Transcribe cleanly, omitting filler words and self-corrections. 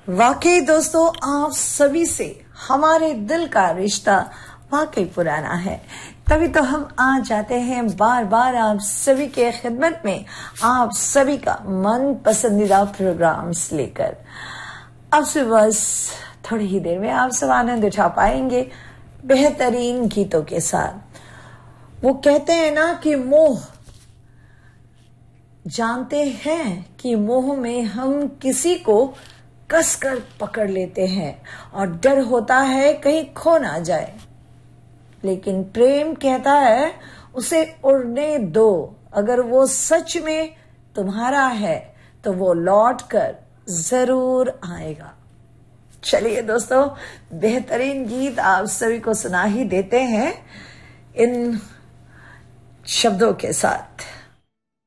वाकई दोस्तों, आप सभी से हमारे दिल का रिश्ता वाकई पुराना है, तभी तो हम आ जाते हैं बार बार आप सभी के खिदमत में, आप सभी का मन पसंदीदा प्रोग्राम्स लेकर। अब से बस थोड़ी ही देर में आप सब आनंद उठा पाएंगे बेहतरीन गीतों के साथ। वो कहते हैं ना कि मोह, जानते हैं कि मोह में हम किसी को कसकर पकड़ लेते हैं और डर होता है कहीं खो ना जाए, लेकिन प्रेम कहता है उसे उड़ने दो, अगर वो सच में तुम्हारा है तो वो लौट कर जरूर आएगा। चलिए दोस्तों, बेहतरीन गीत आप सभी को सुना ही देते हैं इन शब्दों के साथ।